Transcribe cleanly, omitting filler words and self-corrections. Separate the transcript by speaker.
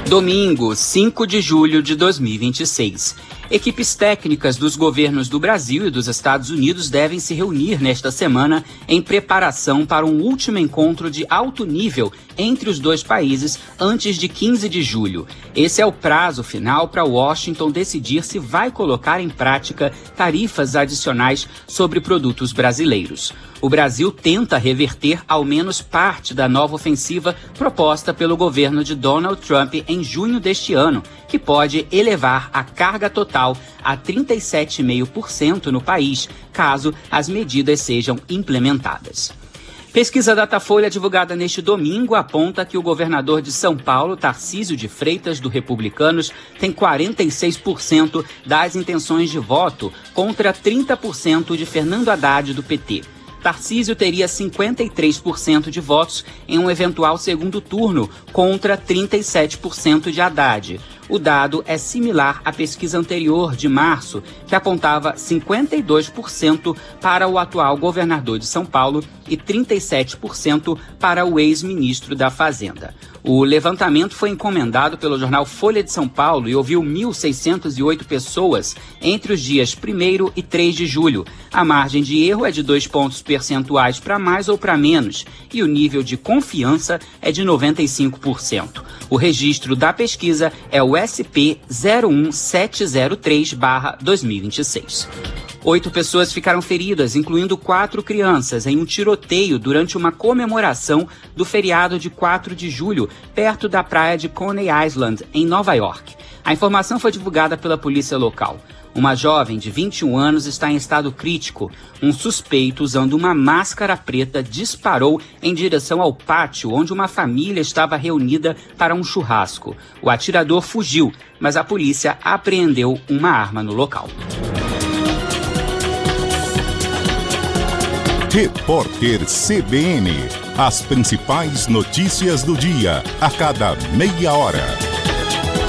Speaker 1: Domingo, 5 de julho de 2026. Equipes técnicas dos governos do Brasil e dos Estados Unidos devem se reunir nesta semana em preparação para um último encontro de alto nível entre os dois países antes de 15 de julho. Esse é o prazo final para Washington decidir se vai colocar em prática tarifas adicionais sobre produtos brasileiros. O Brasil tenta reverter ao menos parte da nova ofensiva proposta pelo governo de Donald Trump em junho deste ano, que pode elevar a carga total a 37,5% no país, caso as medidas sejam implementadas. Pesquisa Datafolha divulgada neste domingo aponta que o governador de São Paulo, Tarcísio de Freitas, do Republicanos, tem 46% das intenções de voto contra 30% de Fernando Haddad, do PT. Tarcísio teria 53% de votos em um eventual segundo turno, contra 37% de Haddad. O dado é similar à pesquisa anterior, de março, que apontava 52% para o atual governador de São Paulo e 37% para o ex-ministro da Fazenda. O levantamento foi encomendado pelo jornal Folha de São Paulo e ouviu 1.608 pessoas entre os dias 1º e 3 de julho. A margem de erro é de 2 pontos percentuais para mais ou para menos e o nível de confiança é de 95%. O registro da pesquisa é o SP 01703/2026. 8 pessoas ficaram feridas, incluindo 4 crianças, em um tiroteio durante uma comemoração do feriado de 4 de julho, perto da praia de Coney Island, em Nova York. A informação foi divulgada pela polícia local. Uma jovem de 21 anos está em estado crítico. Um suspeito, usando uma máscara preta, disparou em direção ao pátio onde uma família estava reunida para um churrasco. O atirador fugiu, mas a polícia apreendeu uma arma no local.
Speaker 2: Repórter CBN. As principais notícias do dia, a cada meia hora.